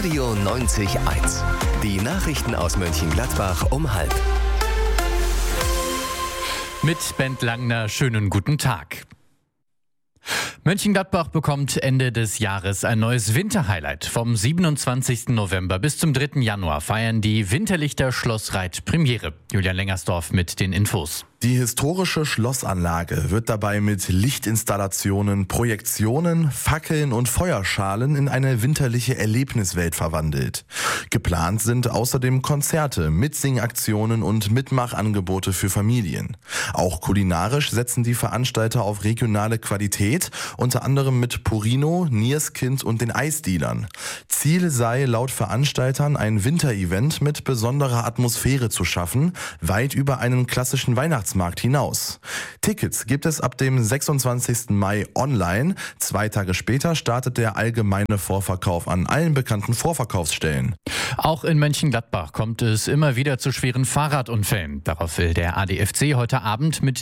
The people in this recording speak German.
Radio 90.1. Die Nachrichten aus Mönchengladbach um 12:30. Mit Bent Langner, schönen guten Tag. Mönchengladbach bekommt Ende des Jahres ein neues Winterhighlight. Vom 27. November bis zum 3. Januar feiern die Winterlichter Schlossreit Premiere. Julian Lengersdorf mit den Infos. Die historische Schlossanlage wird dabei mit Lichtinstallationen, Projektionen, Fackeln und Feuerschalen in eine winterliche Erlebniswelt verwandelt. Geplant sind außerdem Konzerte, Mitsingaktionen und Mitmachangebote für Familien. Auch kulinarisch setzen die Veranstalter auf regionale Qualität, unter anderem mit Purino, Nierskind und den Eisdealern. Ziel sei laut Veranstaltern, ein Winterevent mit besonderer Atmosphäre zu schaffen, weit über einen klassischen Weihnachtsmarkt hinaus. Tickets gibt es ab dem 26. Mai online. 2 Tage später startet der allgemeine Vorverkauf an allen bekannten Vorverkaufsstellen. Auch in Mönchengladbach kommt es immer wieder zu schweren Fahrradunfällen. Darauf will der ADFC heute Abend mit